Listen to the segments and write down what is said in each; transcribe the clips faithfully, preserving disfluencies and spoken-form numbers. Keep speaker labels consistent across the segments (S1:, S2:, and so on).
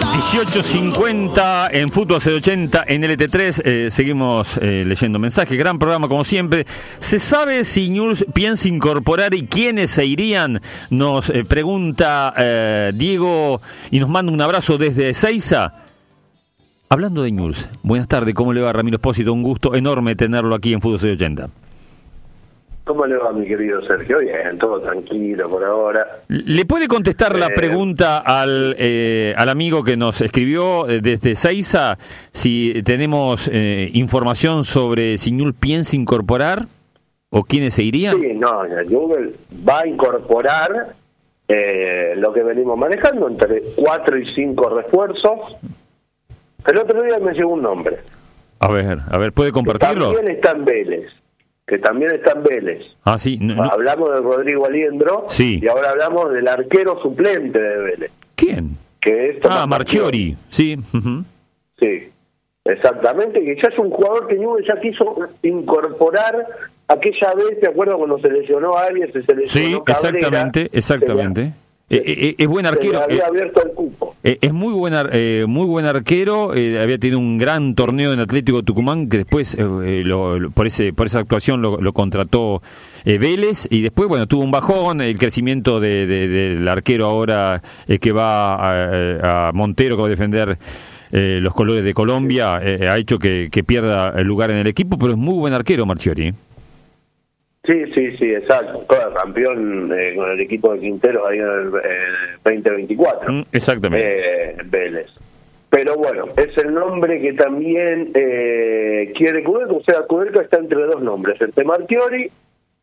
S1: dieciocho cincuenta en Fútbol C ochenta en L T tres. Eh, seguimos eh, leyendo mensajes. Gran programa como siempre. ¿Se sabe si Newell's piensa incorporar y quiénes se irían? Nos eh, pregunta eh, Diego y nos manda un abrazo desde Ezeiza. Hablando de Newell's, buenas tardes. ¿Cómo le va, Ramiro Espósito? Un gusto enorme tenerlo aquí en Fútbol C ochenta.
S2: ¿Cómo le va, mi querido Sergio? Bien, todo tranquilo por ahora.
S1: ¿Le puede contestar eh, la pregunta al eh, al amigo que nos escribió desde Ezeiza si tenemos eh, información sobre si Newell's piensa incorporar o quiénes se irían?
S2: Sí, no, Newell's va a incorporar eh, lo que venimos manejando, entre cuatro y cinco refuerzos. El otro día me llegó un nombre.
S1: A ver, a ver, ¿puede compartirlo?
S2: Que también está en Vélez. Que también está en Vélez.
S1: Ah, sí. No, no.
S2: Hablamos de Rodrigo Aliendro.
S1: Sí.
S2: Y ahora hablamos del arquero suplente de Vélez.
S1: ¿Quién?
S2: Que es
S1: ah, Marchiori. Sí. Uh-huh.
S2: Sí, exactamente. Que ya es un jugador que Newell's ya quiso incorporar aquella vez, ¿te acuerdas cuando se lesionó a alguien? Se lesionó
S1: sí,
S2: Cabrera,
S1: exactamente, exactamente. Eh, eh, es buen arquero.
S2: Se había
S1: eh,
S2: abierto el cupo.
S1: Eh, es muy buen, eh, muy buen arquero. Eh, había tenido un gran torneo en Atlético Tucumán que después, eh, lo, lo, por ese por esa actuación, lo, lo contrató eh, Vélez. Y después, bueno, tuvo un bajón. El crecimiento de, de, del arquero ahora eh, que va a, a Montero, que va a defender eh, los colores de Colombia, eh, ha hecho que, que pierda el lugar en el equipo. Pero es muy buen arquero, Marchiori.
S2: Sí, sí, sí, exacto. Campeón eh, con el equipo de Quintero ahí en el, el veinte veinticuatro.
S1: Mm, exactamente.
S2: Eh, Vélez. Pero bueno, es el nombre que también eh, quiere Kudelka. O sea, Kudelka está entre dos nombres, entre Marchiori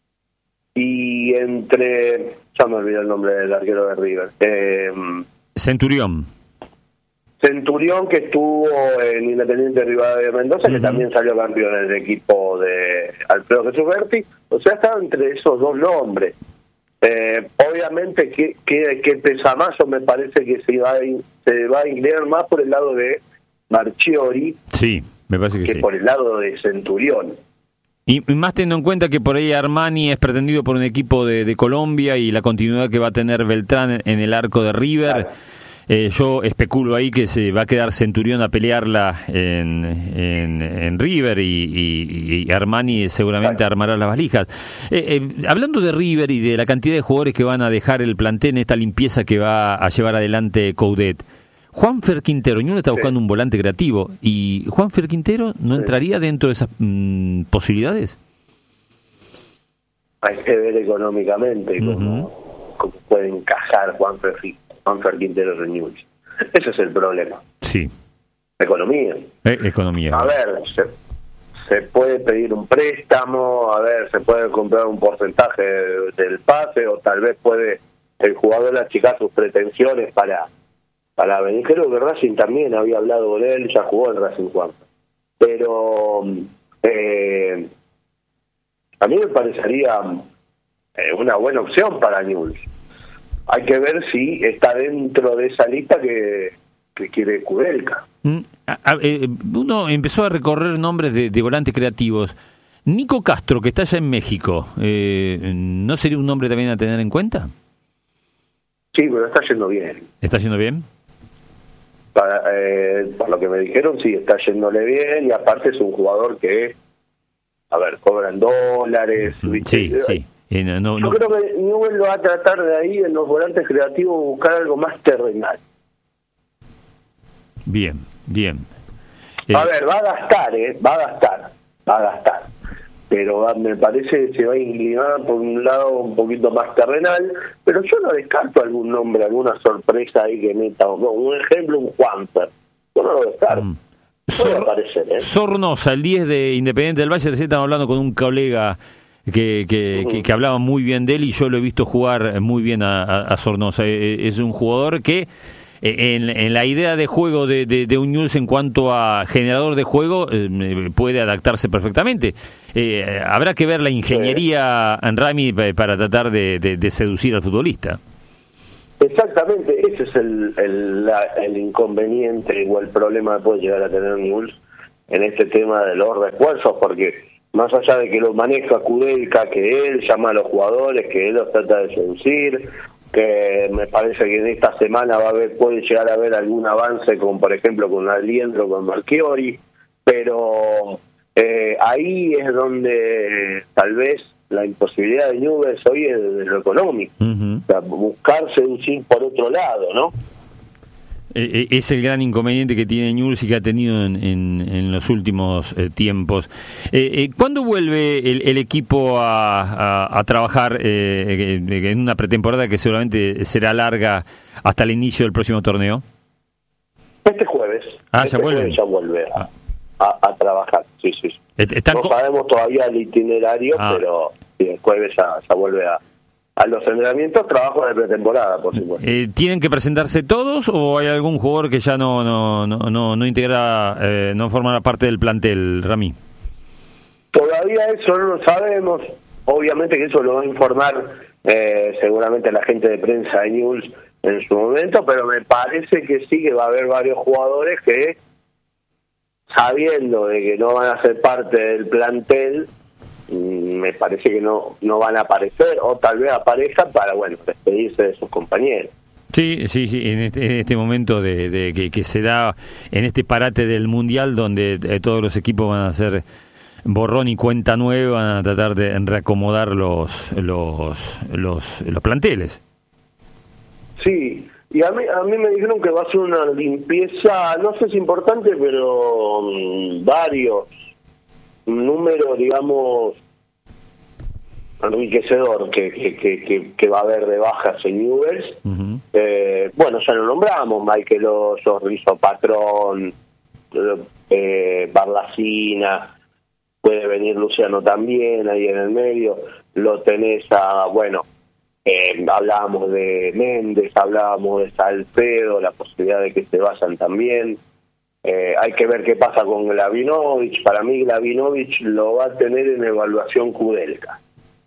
S2: y entre... Ya me olvidé el nombre del arquero de River. Eh,
S1: Centurión.
S2: Centurión, que estuvo en Independiente Rivadavia de Mendoza, uh-huh. que también salió campeón en el equipo de Alfredo Jesús Berti. O sea, estaba entre esos dos nombres. Eh, obviamente que, que, que Pesamayo me parece que se va, a, se va a inclinar más por el lado de Marchiori,
S1: sí, me parece que,
S2: que
S1: sí.
S2: por el lado de Centurión.
S1: Y más teniendo en cuenta que por ahí Armani es pretendido por un equipo de, de Colombia y la continuidad que va a tener Beltrán en el arco de River. Claro. Eh, yo especulo ahí que se va a quedar Centurión a pelearla en, en, en River y, y, y Armani seguramente claro. armará las valijas. Eh, eh, hablando de River y de la cantidad de jugadores que van a dejar el plantel en esta limpieza que va a llevar adelante Coudet, Juanfer Quintero, Newell's está buscando sí. un volante creativo, y Juanfer Quintero no sí. entraría dentro de esas mmm, posibilidades.
S2: Hay que ver económicamente uh-huh. cómo, cómo puede encajar Juanfer Juanfer Quintero en Newell's. Ese es el problema.
S1: Sí.
S2: Economía.
S1: Eh, economía.
S2: A ver, se, se puede pedir un préstamo, a ver, se puede comprar un porcentaje del pase, o tal vez puede el jugador achicar sus pretensiones para, para venir. Creo que Racing también había hablado con él, ya jugó en Racing Juanfer. Pero eh, a mí me parecería eh, una buena opción para Newell's. Hay que ver si está dentro de esa lista que, que quiere Kudelka.
S1: Mm, a, a, eh, uno empezó a recorrer nombres de, de volantes creativos. Nico Castro, que está allá en México, eh, ¿no sería un nombre también a tener en cuenta?
S2: Sí, pero está yendo bien.
S1: ¿Está yendo bien?
S2: Para, eh, por lo que me dijeron, sí, está yéndole bien, y aparte es un jugador que, a ver, cobran dólares.
S1: Sí, sí. Eh, no, no,
S2: Yo
S1: no.
S2: creo que Newell's lo va a tratar de ahí, en los volantes creativos, buscar algo más terrenal.
S1: Bien, bien.
S2: Eh, a ver, va a gastar, ¿eh? Va a gastar, va a gastar. Pero va, me parece que se va a inclinar por un lado un poquito más terrenal, pero yo no descarto algún nombre, alguna sorpresa ahí que meta. No, un ejemplo, un Juanfer. Yo no lo descarto. Mm.
S1: Puede aparecer, ¿eh? Sornosa, el diez de Independiente del Valle, recién estamos hablando con un colega que que, uh-huh. que que hablaba muy bien de él, y yo lo he visto jugar muy bien a, a, a Sornosa. Es un jugador que en, en la idea de juego de, de, de un Newell's en cuanto a generador de juego eh, puede adaptarse perfectamente. Eh, habrá que ver la ingeniería en Rami para tratar de, de, de seducir al futbolista.
S2: Exactamente, ese es el, el, la, el inconveniente o el problema que puede llegar a tener Newell's en este tema de los refuerzos, porque más allá de que lo maneja Kudelka, que él llama a los jugadores, que él los trata de seducir, que me parece que en esta semana va a haber, puede llegar a haber algún avance, con por ejemplo con Aliendro, con Marchiori, pero eh, ahí es donde tal vez la imposibilidad de Newell's hoy es de lo económico, uh-huh. O sea, buscar seducir por otro lado, ¿no?
S1: Eh, es el gran inconveniente que tiene Newell's y que ha tenido en, en, en los últimos eh, tiempos. Eh, eh, ¿Cuándo vuelve el, el equipo a, a, a trabajar eh, en una pretemporada que seguramente será larga hasta el inicio del próximo torneo?
S2: Este jueves.
S1: Ah,
S2: este
S1: ya vuelve.
S2: Jueves ya vuelve a, a, a trabajar, sí, sí. No co- sabemos todavía el itinerario, ah. pero sí, el jueves ya, ya vuelve a a los entrenamientos, trabajo de pretemporada, por supuesto.
S1: Eh, ¿Tienen que presentarse todos o hay algún jugador que ya no no no no, no integra, eh, no formará parte del plantel, Rami?
S2: Todavía eso no lo sabemos. Obviamente que eso lo va a informar eh, seguramente la gente de prensa de Newell's en su momento, pero me parece que sí, que va a haber varios jugadores que, sabiendo de que no van a ser parte del plantel, me parece que no no van a aparecer, o tal vez aparezcan para, bueno, despedirse de sus compañeros.
S1: Sí, sí, sí, en este, en este momento de, de que, que se da en este parate del Mundial, donde eh, todos los equipos van a hacer borrón y cuenta nueva, van a tratar de reacomodar los los los, los planteles.
S2: Sí, y a mí, a mí me dijeron que va a ser una limpieza, no sé si importante, pero um, varios un número, digamos, enriquecedor que, que, que, que va a haber de bajas en Newell's. Uh-huh. Eh, bueno, ya lo nombramos, Michael Oso, Rizzo Patrón, eh, Barlacina, puede venir Luciano también ahí en el medio, lo tenés a, bueno, eh, hablábamos de Méndez, hablábamos de Salcedo, la posibilidad de que se vayan también. Eh, hay que ver qué pasa con Glavinovich. Para mí Glavinovich lo va a tener en evaluación Kudelka.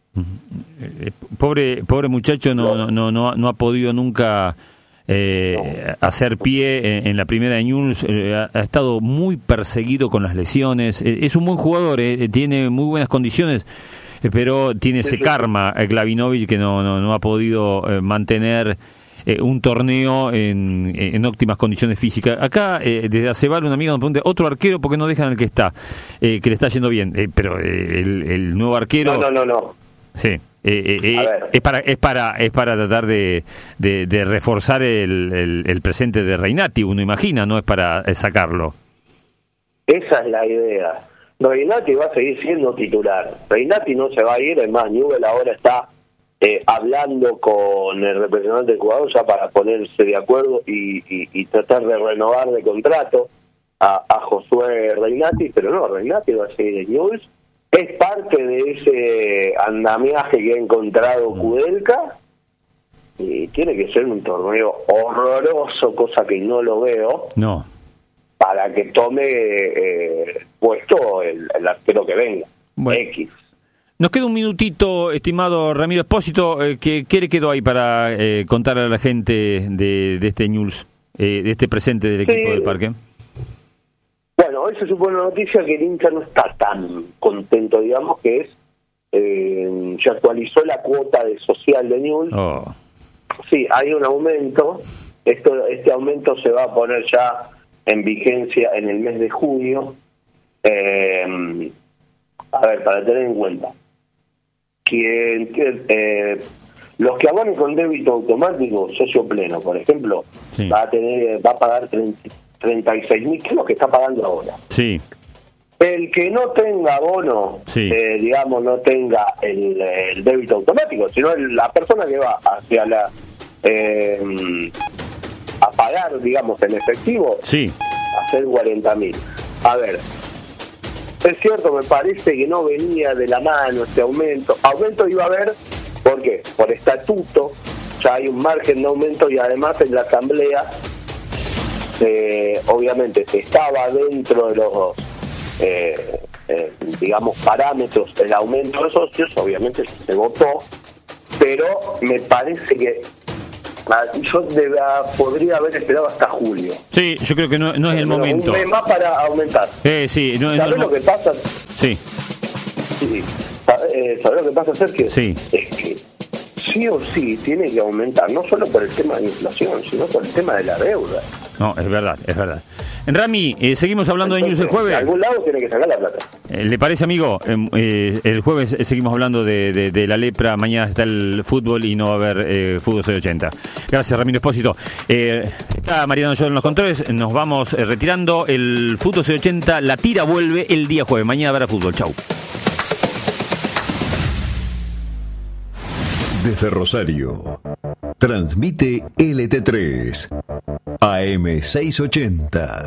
S1: Eh, pobre pobre muchacho no no no no, no ha podido nunca eh, no. hacer pie en, en la primera de Newell's. Eh, ha, ha estado muy perseguido con las lesiones. Eh, es un buen jugador, eh, tiene muy buenas condiciones, eh, pero tiene sí, ese sí, karma sí. Glavinovich, que no no no ha podido eh, mantener Eh, un torneo en, en óptimas condiciones físicas. Acá, eh, desde Aceval, un amigo nos pregunta, otro arquero, ¿por qué no dejan el que está? Eh, que le está yendo bien. Eh, pero eh, el, el nuevo arquero...
S2: No, no, no. no.
S1: Sí. Eh, eh, eh, es para es para es para tratar de, de, de reforzar el, el, el presente de Reinati, uno imagina, no es para sacarlo.
S2: Esa es la idea. Reinati va a seguir siendo titular. Reinati no se va a ir, es más, Newell's ahora está Eh, hablando con el representante del jugador ya para ponerse de acuerdo y, y, y tratar de renovar de contrato a, a Josué Reinati, pero no, Reinati va a seguir en Newell's, es parte de ese andamiaje que ha encontrado Kudelka y tiene que ser un torneo horroroso, cosa que no lo veo,
S1: no,
S2: para que tome eh, puesto el, el arquero que venga, bueno. X.
S1: Nos queda un minutito, estimado Ramiro Espósito. Eh, ¿qué, ¿Qué le quedó ahí para eh, contarle a la gente de, de este Newell's, eh, de este presente del equipo sí. del Parque?
S2: Bueno, hoy se supone una noticia que el hincha no está tan contento, digamos, que es, eh, se actualizó la cuota de social de Newell's. Oh. Sí, hay un aumento. Esto, este aumento se va a poner ya en vigencia en el mes de junio. Eh, a ver, para tener en cuenta. Que, eh, los que abonen con débito automático, socio pleno, por ejemplo, sí. va a tener va a pagar treinta y seis mil, que es lo que está pagando ahora.
S1: Sí.
S2: El que no tenga abono, sí. eh, digamos, no tenga el, el débito automático, sino el, la persona que va hacia la eh, a pagar, digamos, en efectivo,
S1: sí.
S2: a hacer cuarenta mil. A ver, es cierto, me parece que no venía de la mano este aumento. Aumento iba a haber, ¿por qué? Por estatuto, ya hay un margen de aumento y además en la asamblea, eh, obviamente, estaba dentro de los, eh, eh, digamos, parámetros el aumento de socios, obviamente se votó, pero me parece que yo deba, podría haber esperado hasta julio.
S1: Sí, yo creo que no, no es el
S2: bueno,
S1: momento.
S2: Un mes más para aumentar.
S1: Eh, sí, no,
S2: ¿Sabés
S1: no,
S2: lo que pasa?
S1: Sí.
S2: Sí. ¿Sabés, ¿Sabés lo que pasa, Sergio?
S1: Sí.
S2: Es que sí o sí tiene que aumentar, no solo por el tema de inflación, sino por el tema de la deuda.
S1: No, es verdad, es verdad. Rami, eh, seguimos hablando Entonces, de News el jueves.
S2: De algún lado tiene que sacar la plata.
S1: Eh, ¿Le parece, amigo? Eh, eh, el jueves seguimos hablando de, de, de la lepra, mañana está el fútbol y no va a haber eh, fútbol seiscientos ochenta. Gracias, Ramiro Espósito. Eh, está Mariano Yo en los controles, nos vamos eh, retirando. El fútbol seiscientos ochenta, la tira vuelve el día jueves. Mañana habrá fútbol. Chau.
S3: Desde Rosario, transmite L T tres, A M seiscientos ochenta.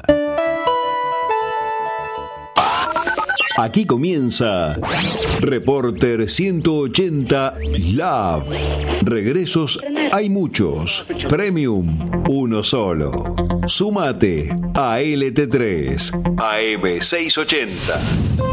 S3: Aquí comienza Reporter ciento ochenta Lab. Regresos hay muchos, Premium uno solo. Súmate a L T tres, A M seiscientos ochenta.